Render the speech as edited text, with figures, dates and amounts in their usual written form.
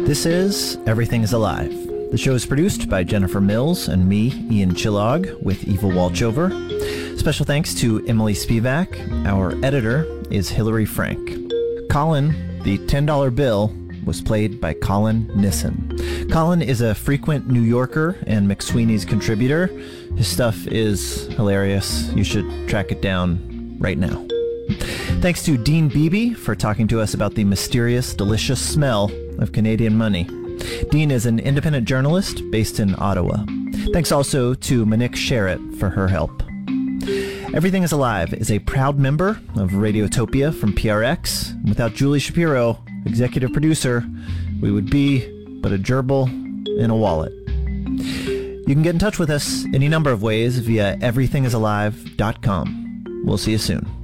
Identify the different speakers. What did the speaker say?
Speaker 1: This is Everything is Alive. The show is produced by Jennifer Mills and me, Ian Chillog, with Eva Walchover. Special thanks to Emily Spivak. Our editor is Hillary Frank. Colin, the $10 bill, was played by Colin Nissen. Colin is a frequent New Yorker and McSweeney's contributor. His stuff is hilarious. You should track it down right now. Thanks to Dean Beebe for talking to us about the mysterious, delicious smell of Canadian money. Dean is an independent journalist based in Ottawa. Thanks also to Monique Sherritt for her help. Everything is Alive is a proud member of Radiotopia from PRX. Without Julie Shapiro, executive producer, we would be but a gerbil in a wallet. You can get in touch with us any number of ways via everythingisalive.com. We'll see you soon.